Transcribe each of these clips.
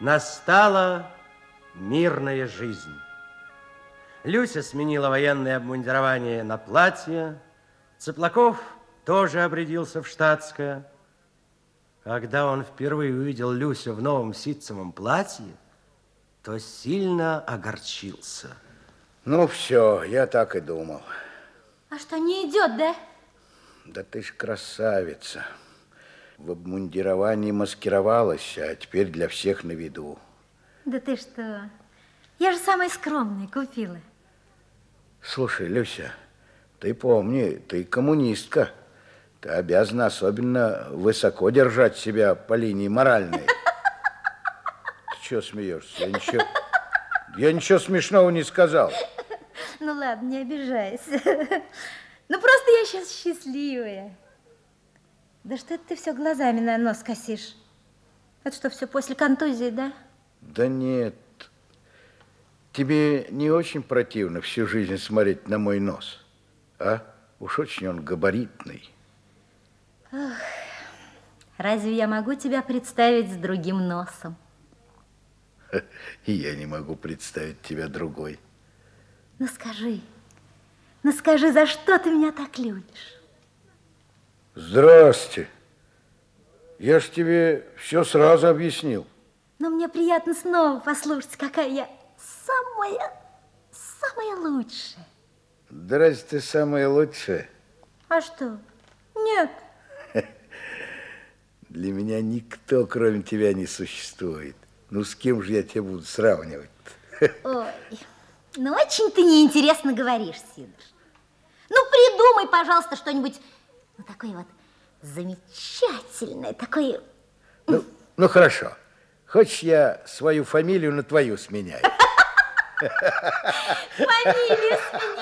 настала мирная жизнь. Люся сменила военное обмундирование на платье, Цыплаков тоже обрядился в штатское. Когда он впервые увидел Люсю в новом ситцевом платье, то сильно огорчился. Ну все, я так и думал. А что, не идет, да? Да ты ж красавица. В обмундировании маскировалась, а теперь для всех на виду. Да ты что? Я же самая скромная купила. Слушай, Люся, ты помни, ты коммунистка. Ты обязана особенно высоко держать себя по линии моральной. Ты чего смеешься? Я ничего смешного не сказал. Ну ладно, не обижайся. Ну просто я сейчас счастливая. Да что это ты все глазами на нос косишь? Это что, все после контузии, да? Да нет. Тебе не очень противно всю жизнь смотреть на мой нос? А? Уж очень он габаритный. Ох, разве я могу тебя представить с другим носом? И я не могу представить тебя другой. Ну скажи, за что ты меня так любишь? Здрасте. Я ж тебе все сразу объяснил. Но мне приятно снова послушать, какая я самая лучшая. Да разве ты самая лучшая? А что? Нет. Для меня никто, кроме тебя, не существует. Ну, с кем же я тебя буду сравнивать? Ой, ну очень ты неинтересно говоришь, Сидор. Ну, придумай, пожалуйста, что-нибудь, ну, такое вот замечательное, такое... Ну, хорошо. Хочешь, я свою фамилию на твою сменяю? Фамилию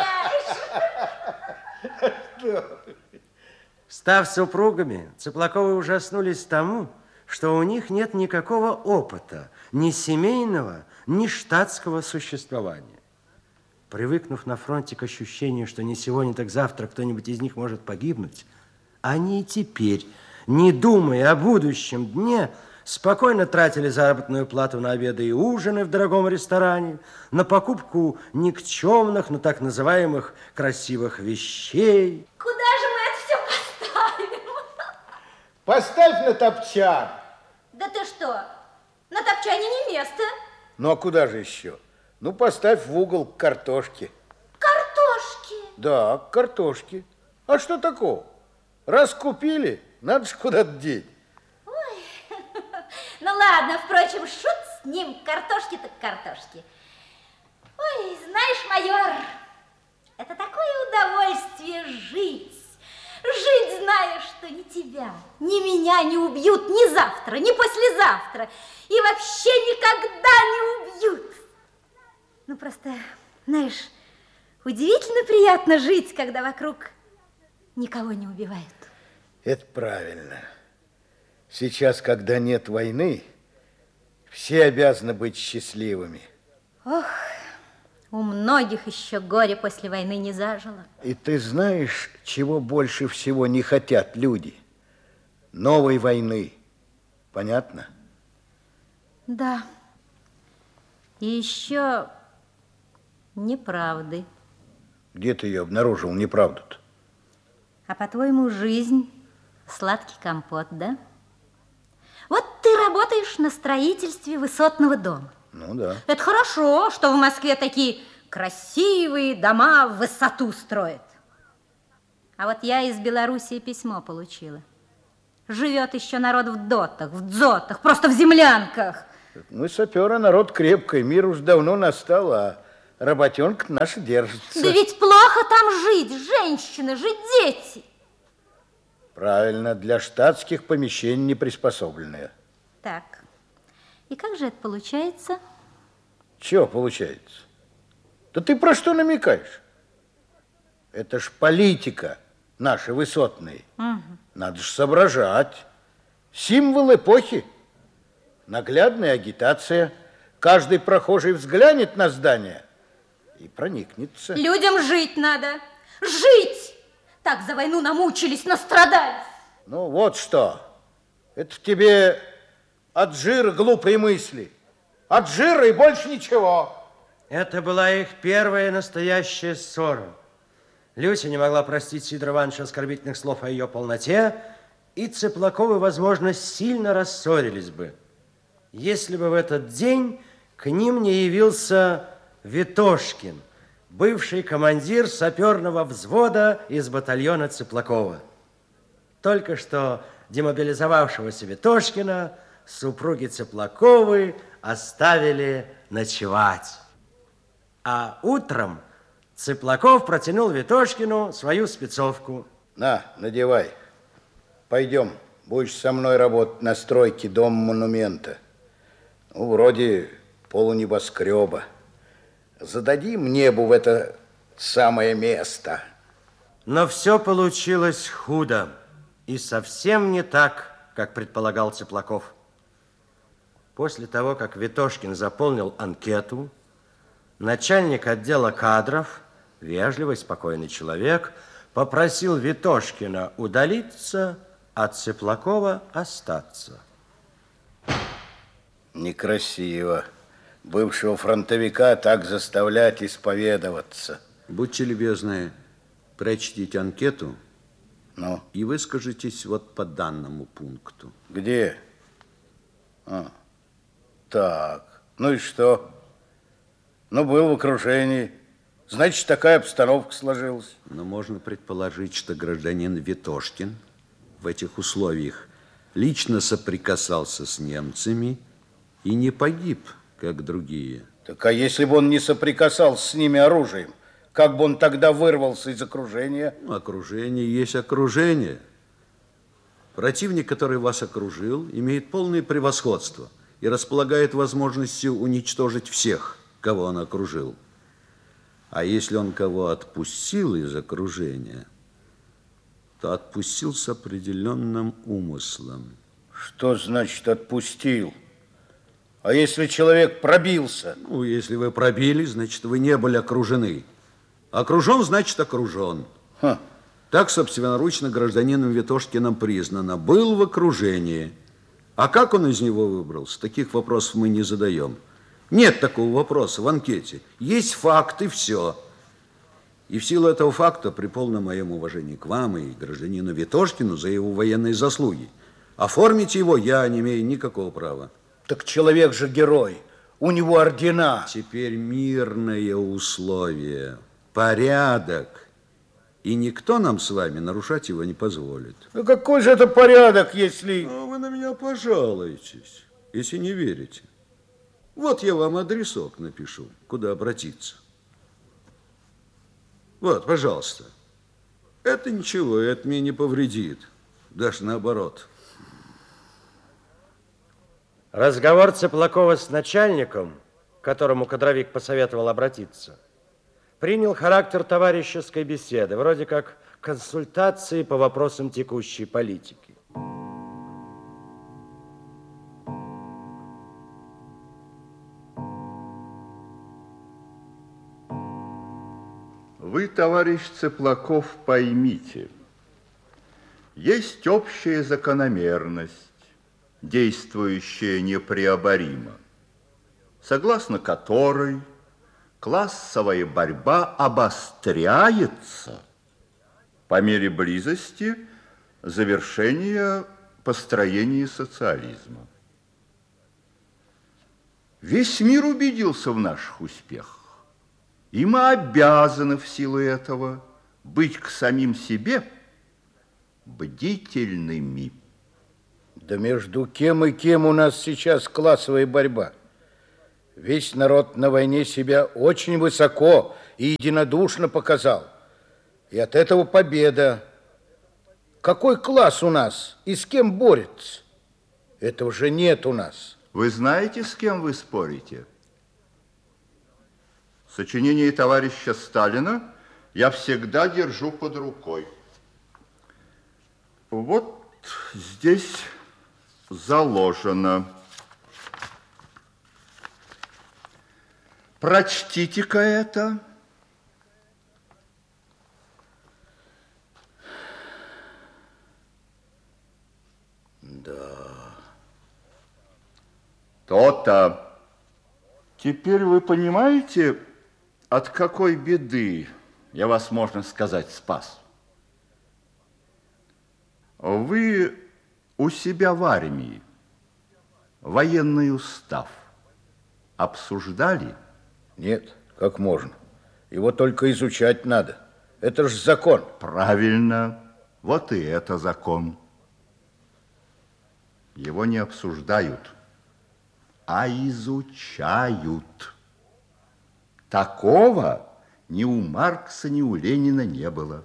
сменяешь. Став супругами, Цыплаковы ужаснулись тому, что у них нет никакого опыта, ни семейного, ни штатского существования. Привыкнув на фронте к ощущению, что не сегодня, так завтра кто-нибудь из них может погибнуть, они и теперь, не думая о будущем дне, спокойно тратили заработную плату на обеды и ужины в дорогом ресторане, на покупку никчемных, но так называемых красивых вещей. Куда же мы это все поставим? Поставь на топчан. Да ты что, на топчане не место. Ну, а куда же еще? Ну, поставь в угол к картошке. Картошки? Да, к картошке. А что такого? Раз купили, надо же куда-то деть. Ой, ну ладно, впрочем, шут с ним, картошки так картошки. Ой, знаешь, майор, это такое удовольствие жить. Жить, зная, что ни тебя, ни меня не убьют ни завтра, ни послезавтра. И вообще никогда не убьют. Ну, просто, знаешь, удивительно приятно жить, когда вокруг никого не убивают. Это правильно. Сейчас, когда нет войны, все обязаны быть счастливыми. Ох, у многих еще горе после войны не зажило. И ты знаешь, чего больше всего не хотят люди? Новой войны. Понятно? Да. И еще неправды. Где ты ее обнаружил, неправду-то? А по-твоему, жизнь сладкий компот, да? Вот ты работаешь на строительстве высотного дома. Ну да. Это хорошо, что в Москве такие красивые дома в высоту строят. А вот я из Белоруссии письмо получила. Живет еще народ в дотах, в дзотах, просто в землянках. Мы саперы, народ крепкий, мир уж давно настал, а работенка наша держится. Да ведь плохо там жить, женщины, жить дети. Правильно, для штатских помещений не приспособленные. Так, и как же это получается? Чего получается? Да ты про что намекаешь? Это ж политика наша высотная. Угу. Надо ж соображать. Символ эпохи. Наглядная агитация. Каждый прохожий взглянет на здание и проникнется. Людям жить надо. Жить! Так за войну намучились, настрадались. Ну вот что. Это в тебе от жира глупые мысли. От жира и больше ничего. Это была их первая настоящая ссора. Люся не могла простить Сидору Ивановичу оскорбительных слов о ее полноте, и Цыплаковы, возможно, сильно рассорились бы, если бы в этот день к ним не явился Витошкин, бывший командир саперного взвода из батальона Цыплакова. Только что демобилизовавшегося Витошкина супруги Цыплаковы оставили ночевать. А утром Цыплаков протянул Витошкину свою спецовку. На, надевай. Пойдем, будешь со мной работать на стройке дома-монумента. Ну, вроде полунебоскреба. Зададим небу в это самое место. Но все получилось худо и совсем не так, как предполагал Цыплаков. После того, как Витошкин заполнил анкету, начальник отдела кадров, вежливый, спокойный человек, попросил Витошкина удалиться, а Цыплакова остаться. Некрасиво. Бывшего фронтовика так заставлять исповедоваться. Будьте любезны, прочтите анкету, Ну? и выскажитесь вот по данному пункту. Где? Так, ну и что? Ну, был в окружении. Значит, такая обстановка сложилась. Но можно предположить, что гражданин Витошкин в этих условиях лично соприкасался с немцами и не погиб, как другие. Так а если бы он не соприкасался с ними оружием, как бы он тогда вырвался из окружения? Ну, окружение есть окружение. Противник, который вас окружил, имеет полное превосходство и располагает возможностью уничтожить всех, кого он окружил. А если он кого отпустил из окружения, то отпустил с определенным умыслом. Что значит отпустил? А если человек пробился? Ну, если вы пробили, значит, вы не были окружены. Окружен, значит, окружен. Так собственноручно гражданином Витошкиным признано. Был в окружении. А как он из него выбрался? Таких вопросов мы не задаем. Нет такого вопроса в анкете. Есть факт и все. И в силу этого факта, при полном моем уважении к вам и гражданину Витошкину за его военные заслуги, оформить его я не имею никакого права. Так человек же герой. У него ордена. Теперь мирное условие, порядок. И никто нам с вами нарушать его не позволит. Ну какой же это порядок, если... Ну, вы на меня пожалуетесь, если не верите. Вот я вам адресок напишу, куда обратиться. Вот, пожалуйста. Это ничего, это мне не повредит. Даже наоборот. Разговор Цыплакова с начальником, к которому кадровик посоветовал обратиться, принял характер товарищеской беседы, вроде как консультации по вопросам текущей политики. Вы, товарищ Цыплаков, поймите, есть общая закономерность, действующая непреоборимо, согласно которой классовая борьба обостряется по мере близости завершения построения социализма. Весь мир убедился в наших успехах, и мы обязаны в силу этого быть к самим себе бдительными. Да между кем и кем у нас сейчас классовая борьба? Весь народ на войне себя очень высоко и единодушно показал. И от этого победа. Какой класс у нас и с кем борется? Этого же нет у нас. Вы знаете, с кем вы спорите? Сочинение товарища Сталина я всегда держу под рукой. Вот здесь заложено. Прочтите-ка это. Да. То-то. Теперь вы понимаете, от какой беды я вас, можно сказать, спас? Вы у себя в армии военный устав обсуждали? Нет, как можно? Его только изучать надо. Это ж закон. Правильно. Вот и это закон. Его не обсуждают, а изучают. Такого ни у Маркса, ни у Ленина не было.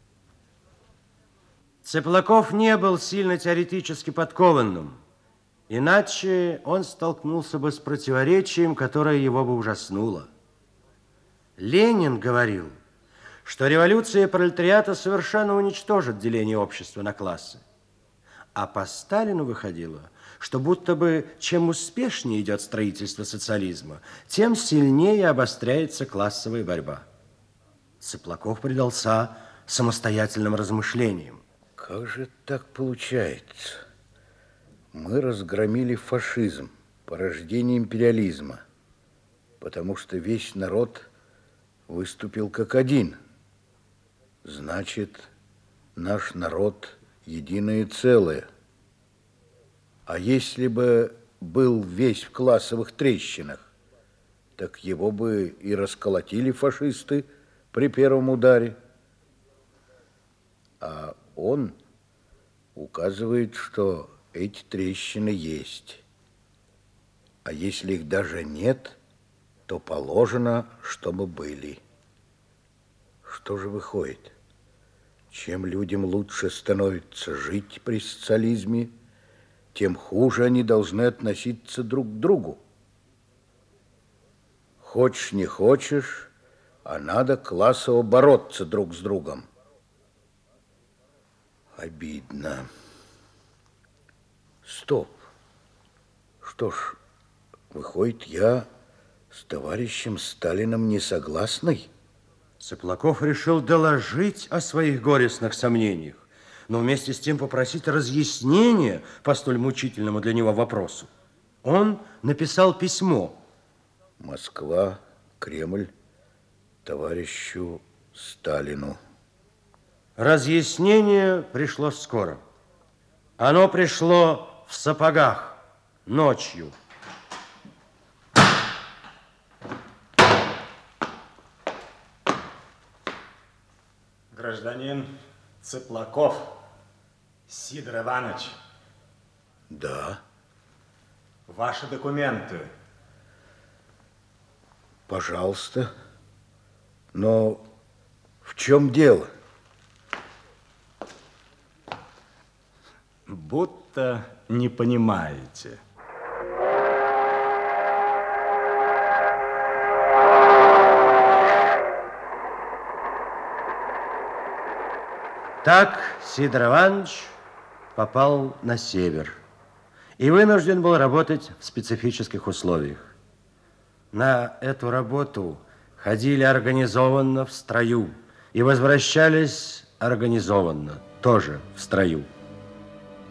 Цыплаков не был сильно теоретически подкованным, иначе он столкнулся бы с противоречием, которое его бы ужаснуло. Ленин говорил, что революция пролетариата совершенно уничтожит деление общества на классы. А по Сталину выходило, что будто бы чем успешнее идет строительство социализма, тем сильнее обостряется классовая борьба. Цыплаков предался самостоятельным размышлениям. Как же так получается? Мы разгромили фашизм, порождение империализма, потому что весь народ выступил как один. Значит, наш народ единое целое. А если бы был весь в классовых трещинах, так его бы и расколотили фашисты при первом ударе. А он указывает, что эти трещины есть. А если их даже нет, то положено, чтобы были. Что же выходит? Чем людям лучше становится жить при социализме, тем хуже они должны относиться друг к другу. Хочешь, не хочешь, а надо классово бороться друг с другом. Обидно. Стоп. Что ж, выходит, я с товарищем Сталиным не согласный? Цыплаков решил доложить о своих горестных сомнениях, но вместе с тем попросить разъяснения по столь мучительному для него вопросу. Он написал письмо. Москва, Кремль, товарищу Сталину. Разъяснение пришло скоро. Оно пришло в сапогах, ночью. Гражданин Цыплаков Сидор Иванович. Да. Ваши документы. Пожалуйста. Но в чем дело? Будто не понимаете. Так Сидор Иванович попал на север и вынужден был работать в специфических условиях. На эту работу ходили организованно в строю и возвращались организованно, тоже в строю.